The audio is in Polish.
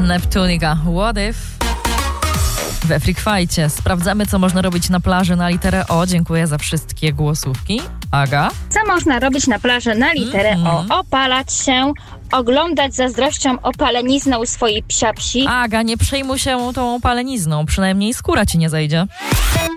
Neptunika, What If? We Freak Fajcie sprawdzamy, co można robić na plaży na literę O. Dziękuję za wszystkie głosówki. Aga? Co można robić na plaży na literę O? Opalać się, oglądać zazdrością opaleniznę u swojej psiapsi. Aga, nie przejmuj się tą opalenizną, przynajmniej skóra ci nie zejdzie.